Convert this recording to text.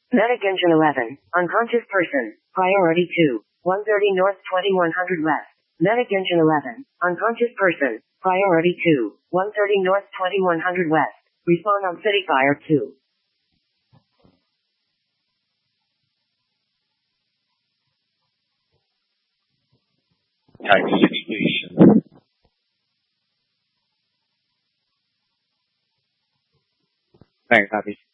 Medic engine 11. Unconscious person. Priority 2. 130 north 2100 west. Medic engine 11. Unconscious person. Priority 2. 130 north 2100 west. Respond on City Fire 2. Taxi City Station. Thanks, Happy.